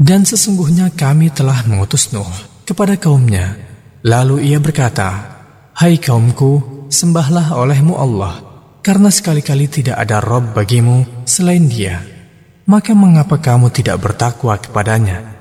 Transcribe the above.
Dan sesungguhnya kami telah mengutus Nuh kepada kaumnya. Lalu ia berkata, "Hai kaumku, sembahlah olehmu Allah, karena sekali-kali tidak ada Rabb bagimu selain Dia. Maka mengapa kamu tidak bertakwa kepadanya?"